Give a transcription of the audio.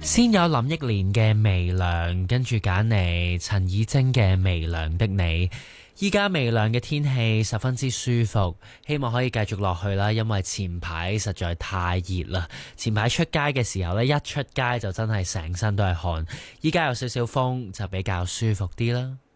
先有林憶蓮嘅微涼，跟住揀嚟陳綺貞嘅微涼的你。依家微涼嘅天氣十分之舒服，希望可以繼續落去啦，因為前排實在太熱啦。前排出街嘅時候呢，一出街就真係成身都係汗，依家有少少風就比較舒服啲啦。